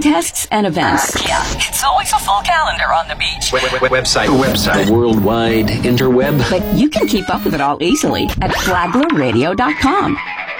contests and events. Yeah, it's always a full calendar on the beach. Website. The worldwide interweb. But you can keep up with it all easily at flaglerradio.com.